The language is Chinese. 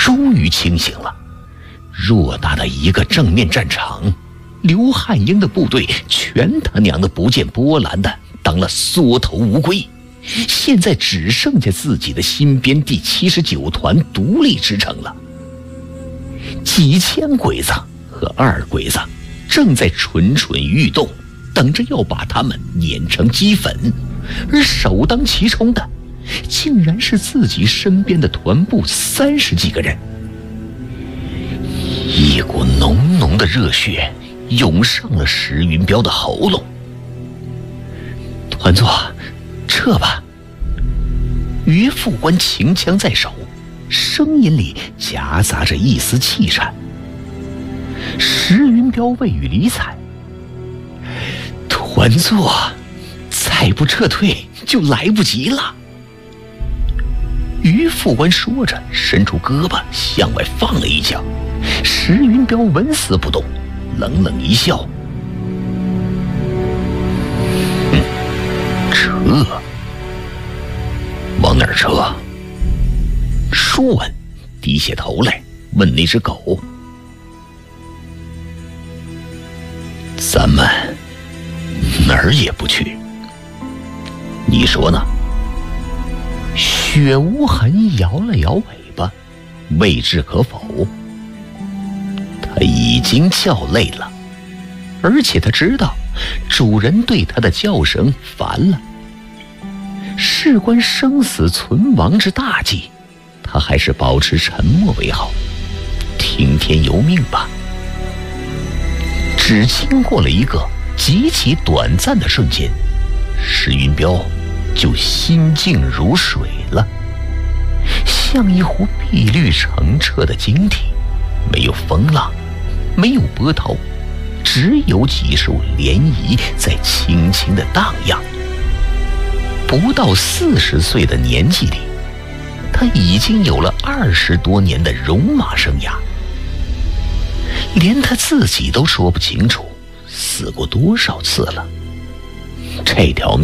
终于清醒了。偌大的一个正面战场，刘汉英的部队全他娘的不见波澜的当了缩头乌龟，现在只剩下自己的新编第79团独立支撑了。几千鬼子和二鬼子正在蠢蠢欲动，等着要把他们碾成齑粉，而首当其冲的竟然是自己身边的团部30几个人。一股浓浓的热血涌上了石云彪的喉咙。团座，撤吧。于副官擎枪在手，声音里夹杂着一丝气颤。石云彪未予理睬。团座，再不撤退就来不及了。于副官说着，伸出胳膊向外放了一脚。石云彪纹丝不动，冷冷一笑：“撤？往哪儿撤？”说完，低下头来问那只狗：“咱们哪儿也不去，你说呢？”雪无痕摇了摇尾巴，未置可否。他已经叫累了，而且他知道主人对他的叫声烦了。事关生死存亡之大计，他还是保持沉默为好，听天由命吧。只经过了一个极其短暂的瞬间，石云彪就心静如水了，像一湖碧绿澄澈的晶体，没有风浪，没有波涛，只有几束涟漪在轻轻地荡漾。不到40岁的年纪里，他已经有了20多年的戎马生涯，连他自己都说不清楚死过多少次了。这条命